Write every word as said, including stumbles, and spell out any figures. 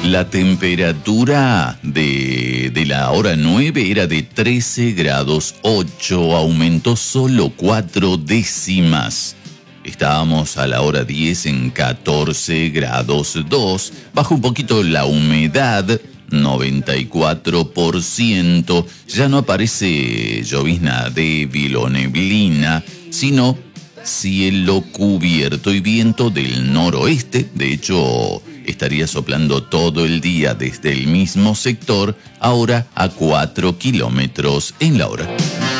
La temperatura de, de la hora nueve era de trece grados ocho, aumentó solo cuatro décimas. Estábamos a la hora diez en catorce grados dos, bajó un poquito la humedad, noventa y cuatro por ciento, ya no aparece llovizna débil o neblina, sino cielo cubierto y viento del noroeste. De hecho, estaría soplando todo el día desde el mismo sector, ahora a cuatro kilómetros en la hora.